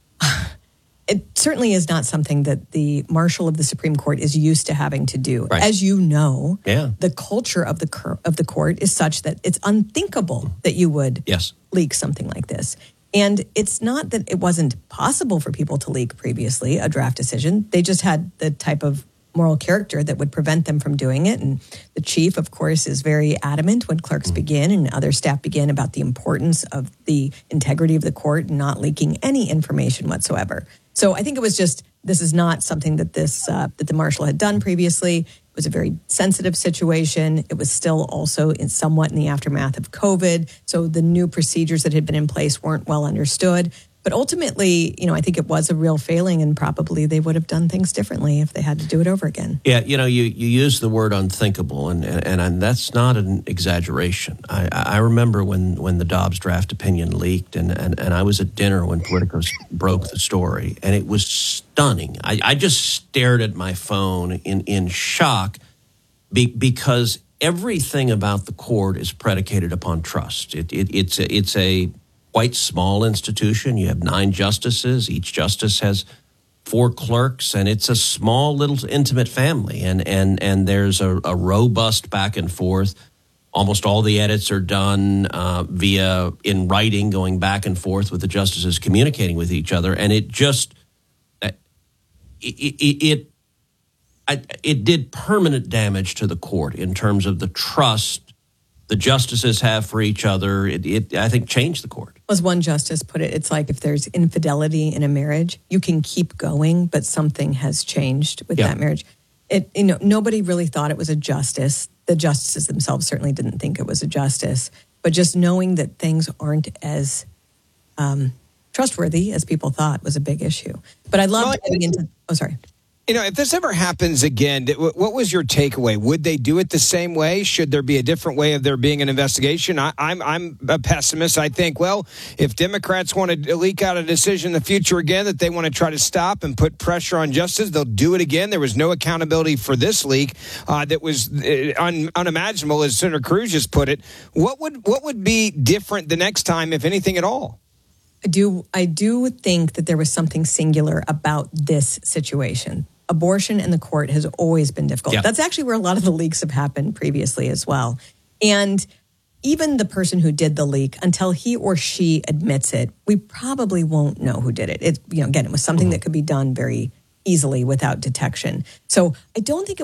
It certainly is not something that the Marshal of the Supreme Court is used to having to do. Right. As you know, yeah. The culture of the court is such that it's unthinkable that you would leak something like this. And it's not that it wasn't possible for people to leak previously a draft decision. They just had the type of moral character that would prevent them from doing it. And the chief, of course, is very adamant when clerks begin and other staff begin about the importance of the integrity of the court and not leaking any information whatsoever. So I think it was just, this is not something that that the marshal had done previously. It was a very sensitive situation. It was still also somewhat in the aftermath of COVID. So the new procedures that had been in place weren't well understood. But ultimately, I think it was a real failing, and probably they would have done things differently if they had to do it over again. Yeah, you use the word unthinkable, and that's not an exaggeration. I remember when the Dobbs draft opinion leaked, and I was at dinner when Politico broke the story, and it was stunning. I just stared at my phone in shock because everything about the court is predicated upon trust. It's a quite small institution. You have 9 justices. Each justice has 4 clerks, and it's a small little intimate family. And there's a robust back and forth. Almost all the edits are done via in writing, going back and forth with the justices communicating with each other. And it just it did permanent damage to the court in terms of the trust the justices have for each other. It I think, changed the court. As one justice put it, it's like if there's infidelity in a marriage, you can keep going, but something has changed with that marriage. Nobody really thought it was a justice. The justices themselves certainly didn't think it was a justice. But just knowing that things aren't as trustworthy as people thought was a big issue. But I love getting into... Oh, sorry. If this ever happens again, what was your takeaway? Would they do it the same way? Should there be a different way of there being an investigation? I'm a pessimist. I think, well, if Democrats want to leak out a decision in the future again that they want to try to stop and put pressure on justice, they'll do it again. There was no accountability for this leak that was unimaginable, as Senator Cruz just put it. What would be different the next time, if anything at all? I do think that there was something singular about this situation. Abortion in the court has always been difficult. Yeah. That's actually where a lot of the leaks have happened previously as well. And even the person who did the leak, until he or she admits it, we probably won't know who did it. Again, it was something that could be done very easily without detection. So I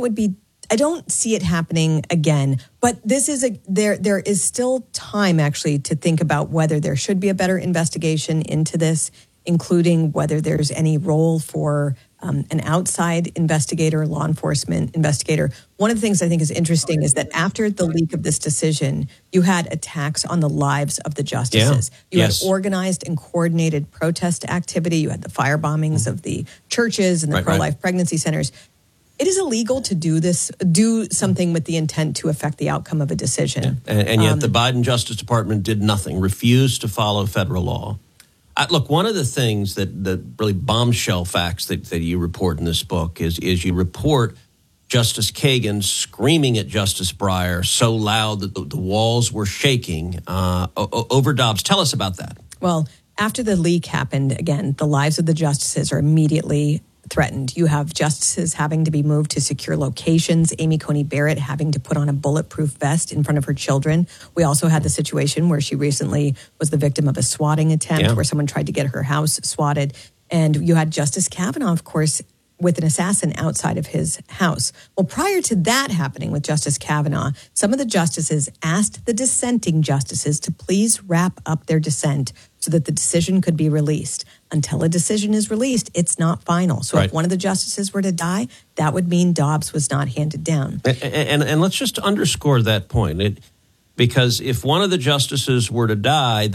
don't see it happening again. But this is there is still time actually to think about whether there should be a better investigation into this, including whether there's any role for an outside investigator, law enforcement investigator. One of the things I think is interesting is that after the leak of this decision, you had attacks on the lives of the justices. You had organized and coordinated protest activity. You had the fire bombings of the churches and the pro-life pregnancy centers. It is illegal to do something with the intent to affect the outcome of a decision. Yeah. And yet the Biden Justice Department did nothing, refused to follow federal law. Look, one of the things that really bombshell facts that you report in this book is you report Justice Kagan screaming at Justice Breyer so loud that the walls were shaking over Dobbs. Tell us about that. Well, after the leak happened, again, the lives of the justices are immediately threatened. You have justices having to be moved to secure locations, Amy Coney Barrett having to put on a bulletproof vest in front of her children. We also had the situation where she recently was the victim of a swatting attempt where someone tried to get her house swatted. And you had Justice Kavanaugh, of course, with an assassin outside of his house. Well, prior to that happening with Justice Kavanaugh, some of the justices asked the dissenting justices to please wrap up their dissent so that the decision could be released. Until a decision is released, it's not final. So if one of the justices were to die, that would mean Dobbs was not handed down. And let's just underscore that point. Because if one of the justices were to die,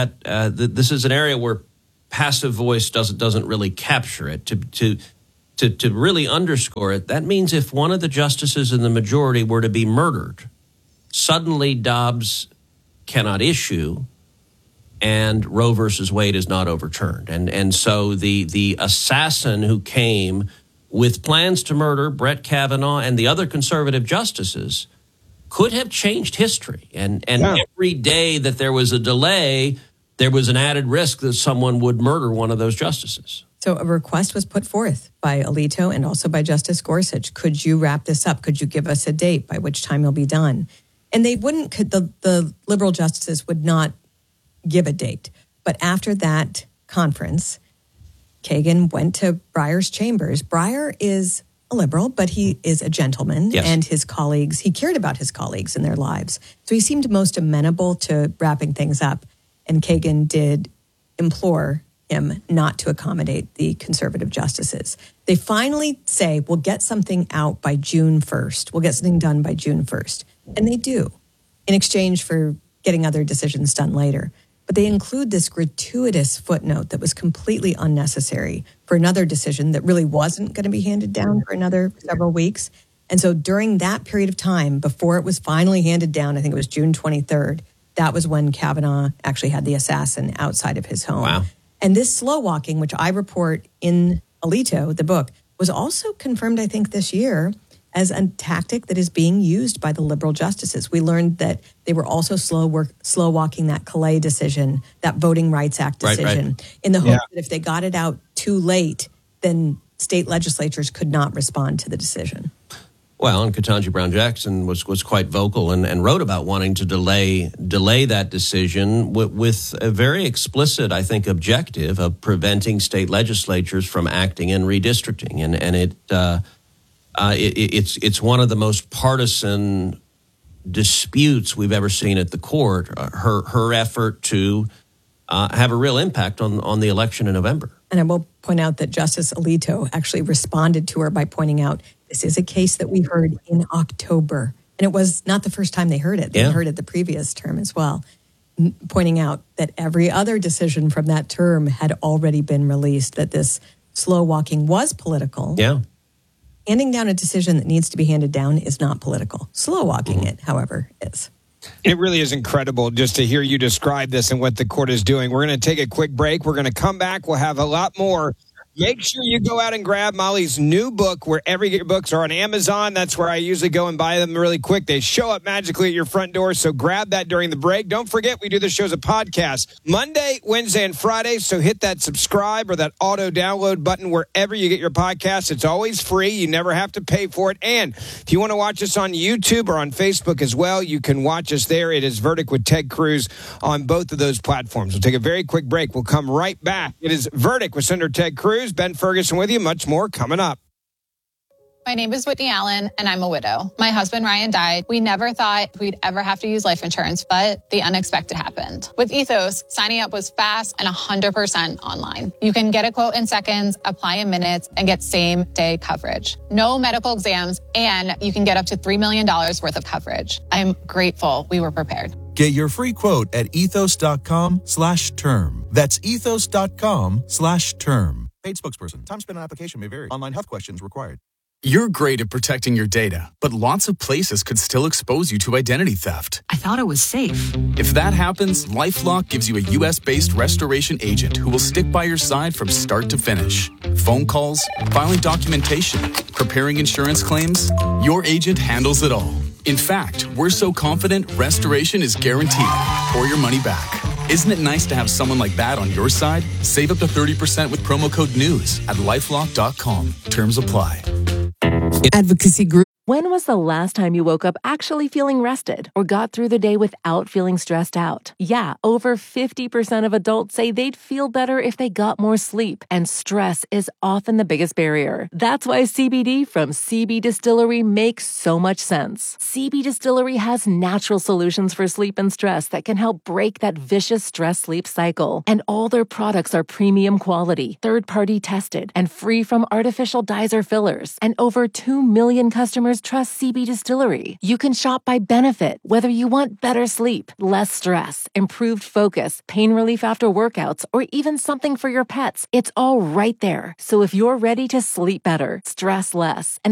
this is an area where passive voice doesn't really capture it. To really underscore it, that means if one of the justices in the majority were to be murdered, suddenly Dobbs cannot issue, and Roe versus Wade is not overturned. And so the assassin who came with plans to murder Brett Kavanaugh and the other conservative justices could have changed history. And every day that there was a delay, there was an added risk that someone would murder one of those justices. So a request was put forth by Alito and also by Justice Gorsuch. Could you wrap this up? Could you give us a date by which time it'll be done? And they wouldn't, the liberal justices would not give a date. But after that conference, Kagan went to Breyer's chambers. Breyer is a liberal, but he is a gentleman. Yes. And his colleagues, he cared about his colleagues and their lives. So he seemed most amenable to wrapping things up. And Kagan did implore him not to accommodate the conservative justices. They finally say, we'll get something out by June 1st. We'll get something done by June 1st. And they do, in exchange for getting other decisions done later. But they include this gratuitous footnote that was completely unnecessary for another decision that really wasn't going to be handed down for another several weeks. And so during that period of time, before it was finally handed down, I think it was June 23rd, that was when Kavanaugh actually had the assassin outside of his home. Wow. And this slow walking, which I report in Alito, the book, was also confirmed, I think, this year as a tactic that is being used by the liberal justices. We learned that they were also slow walking that Calais decision, that Voting Rights Act decision, in the hope that if they got it out too late, then state legislatures could not respond to the decision. Well, and Ketanji Brown Jackson was quite vocal and wrote about wanting to delay that decision with a very explicit, I think, objective of preventing state legislatures from acting in redistricting. And it's one of the most partisan disputes we've ever seen at the court. Her effort to have a real impact on the election in November. And I will point out that Justice Alito actually responded to her by pointing out, this is a case that we heard in October. And it was not the first time they heard it. They heard it the previous term as well, pointing out that every other decision from that term had already been released, that this slow walking was political. Yeah. Handing down a decision that needs to be handed down is not political. Slow walking it, however, is. It really is incredible just to hear you describe this and what the court is doing. We're going to take a quick break. We're going to come back. We'll have a lot more. Make sure you go out and grab Molly's new book wherever you get your books, or on Amazon. That's where I usually go and buy them really quick. They show up magically at your front door, so grab that during the break. Don't forget, we do the show as a podcast Monday, Wednesday, and Friday, so hit that subscribe or that auto-download button wherever you get your podcasts. It's always free. You never have to pay for it. And if you want to watch us on YouTube or on Facebook as well, you can watch us there. It is Verdict with Ted Cruz on both of those platforms. We'll take a very quick break. We'll come right back. It is Verdict with Senator Ted Cruz. Ben Ferguson with you. Much more coming up. My name is Whitney Allen, and I'm a widow. My husband, Ryan, died. We never thought we'd ever have to use life insurance, but the unexpected happened. With Ethos, signing up was fast and 100% online. You can get a quote in seconds, apply in minutes, and get same-day coverage. No medical exams, and you can get up to $3 million worth of coverage. I'm grateful we were prepared. Get your free quote at ethos.com/term. That's ethos.com/term. Paid spokesperson. Time spent on application may vary. Online health questions required. You're great at protecting your data, but lots of places could still expose you to identity theft. I thought it was safe. If that happens, LifeLock gives you a U.S.-based restoration agent who will stick by your side from start to finish. Phone calls, filing documentation, preparing insurance claims, your agent handles it all. In fact, we're so confident restoration is guaranteed or your money back. Isn't it nice to have someone like that on your side? Save up to 30% with promo code NEWS at LifeLock.com. Terms apply. Advocacy group. When was the last time you woke up actually feeling rested or got through the day without feeling stressed out? Yeah, over 50% of adults say they'd feel better if they got more sleep, and stress is often the biggest barrier. That's why CBD from CB Distillery makes so much sense. CB Distillery has natural solutions for sleep and stress that can help break that vicious stress-sleep cycle. And all their products are premium quality, third-party tested, and free from artificial dyes or fillers. And over 2 million customers trust CB Distillery. You can shop by benefit, whether you want better sleep, less stress, improved focus, pain relief after workouts, or even something for your pets. It's all right there. So if you're ready to sleep better, stress less, and